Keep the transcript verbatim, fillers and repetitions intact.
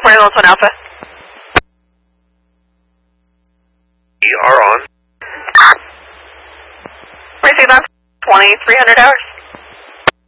morning, Little Twin Alpha. We are on. Receive on twenty-three hundred hours.